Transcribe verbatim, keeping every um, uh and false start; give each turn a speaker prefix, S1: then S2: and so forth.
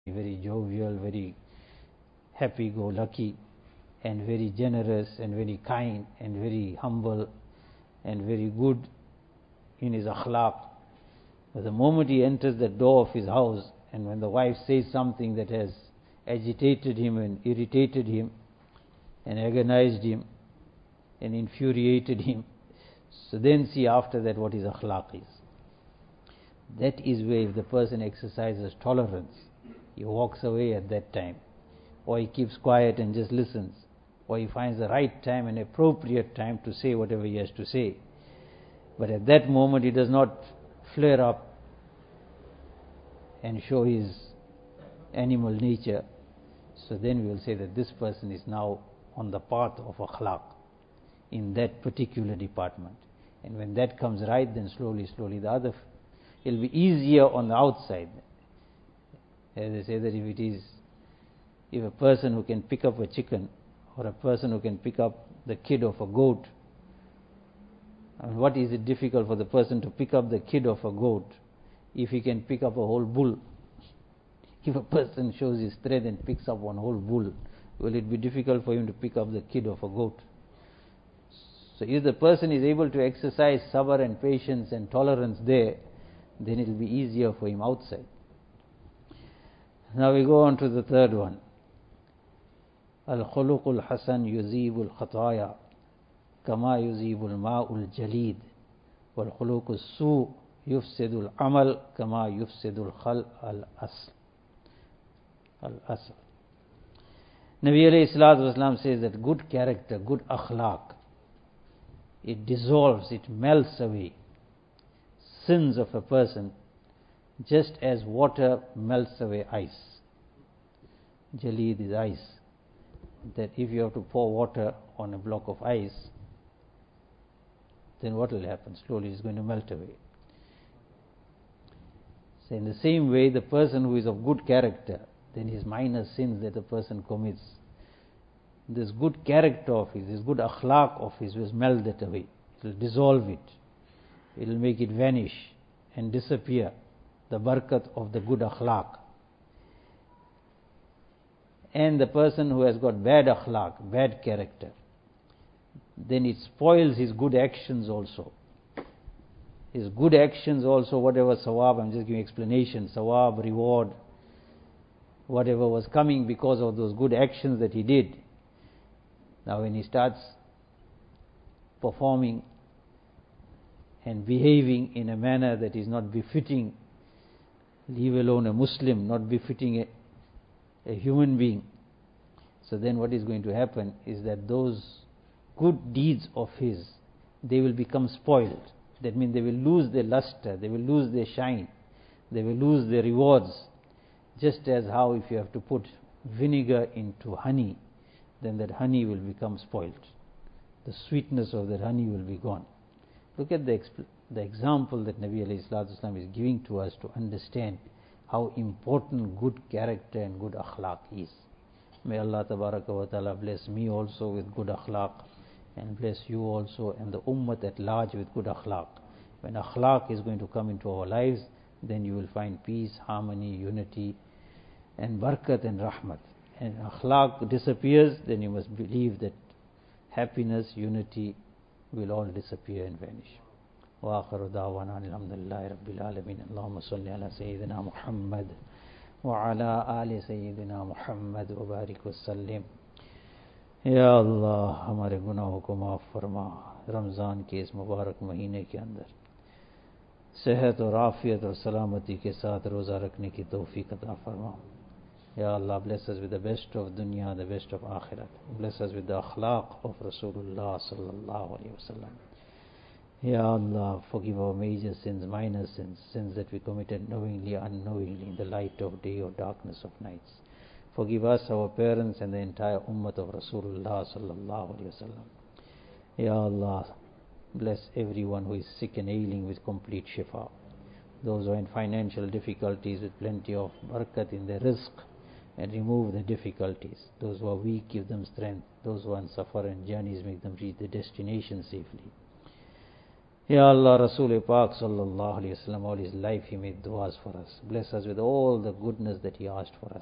S1: very jovial, very happy-go-lucky, and very generous, and very kind, and very humble, and very good in his akhlaq. But the moment he enters the door of his house, and when the wife says something that has agitated him and irritated him, and agonized him, and infuriated him, so then see after that what his akhlaq is. That is where if the person exercises tolerance, he walks away at that time, or he keeps quiet and just listens, or he finds the right time and appropriate time to say whatever he has to say. But at that moment he does not flare up and show his animal nature. So then we will say that this person is now on the path of akhlaq in that particular department. And when that comes right, then slowly, slowly the other, it will be easier on the outside. As they say that if it is, if a person who can pick up a chicken, or a person who can pick up the kid of a goat, and what is it difficult for the person to pick up the kid of a goat if he can pick up a whole bull? If a person shows his strength and picks up one whole bull, will it be difficult for him to pick up the kid of a goat? So if the person is able to exercise sabr and patience and tolerance there, then it will be easier for him outside. Now we go on to the third one. Al-khuluq al-hasan yuzibu al-khataya kama yuzibu al-ma'u al-jalid wal-khuluq al-su' yufsidu al-amal kama yufsidu al-khal al-asl. Al-asl. Nabi alayhi salatu wasalam says that good character, good akhlaq, it dissolves, it melts away sins of a person just as water melts away ice. Jalid is ice. That if you have to pour water on a block of ice, then what will happen? Slowly it's going to melt away. So in the same way, the person who is of good character, then his minor sins that a person commits, this good character of his, this good akhlaq of his will melt that away. It will dissolve it. It will make it vanish and disappear. The barakat of the good akhlaq. And the person who has got bad akhlaq, bad character, then it spoils his good actions also. His good actions also, whatever sawab, I'm just giving explanation, sawab, reward, whatever was coming because of those good actions that he did. Now when he starts performing and behaving in a manner that is not befitting, leave alone a Muslim, not befitting a a human being, so then what is going to happen is that those good deeds of his, they will become spoiled. That means they will lose their luster, they will lose their shine, they will lose their rewards. Just as how if you have to put vinegar into honey, then that honey will become spoiled. The sweetness of that honey will be gone. Look at the, exp- the example that Nabi alayhi salatu wasalam is giving to us to understand how important good character and good akhlaq is. May Allah tabaraka wa ta'ala bless me also with good akhlaq, and bless you also and the ummah at large with good akhlaq. When akhlaq is going to come into our lives, then you will find peace, harmony, unity, and barakat and rahmat. And akhlaq disappears, then you must believe that happiness, unity will all disappear and vanish. وآخر دعوانا الحمد لله رب العالمين اللهم صل على سيدنا محمد وعلى آل سيدنا محمد وبارك وسلم. या अल्लाह हमारे गुनाहों को माफ़ फरमा, रमज़ान के इस मुबारक महीने के अंदर सेहत और आफ़ियत और सलामती के साथ रोज़ा रखने की तौफ़ीक़ अता फरमा. Ya Allah, bless us with the best of dunya, the best of akhirat. Bless us with the akhlaq of Rasulullah sallallahu alayhi wa sallam. Ya Allah, forgive our major sins, minor sins, sins that we committed knowingly, unknowingly, in the light of day or darkness of nights. Forgive us, our parents, and the entire ummah of Rasulullah sallallahu alayhi wa sallam. Ya Allah, bless everyone who is sick and ailing with complete shifa. Those who are in financial difficulties, with plenty of barakat in their rizq, and remove the difficulties. Those who are weak, give them strength. Those who are on safar and journeys, make them reach their destination safely. Ya Allah, Rasul Pak sallallahu alayhi wa sallam, all his life he made du'as for us. Bless us with all the goodness that he asked for us.